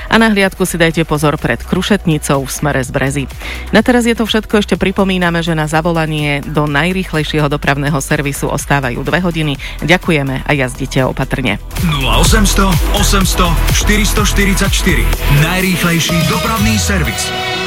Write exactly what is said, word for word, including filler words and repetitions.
a na hliadku si dajte pozor pred Krušetnicou v smere z Brezy. Na teraz je to všetko, ešte pripomíname, že na zavolanie do najrýchlejšieho dopravného servisu ostávajú dve hodiny. Ďakujeme a jazdite opatrne. nula osemsto osemsto štyristoštyridsaťštyri Najrýchlejší dopravný servis.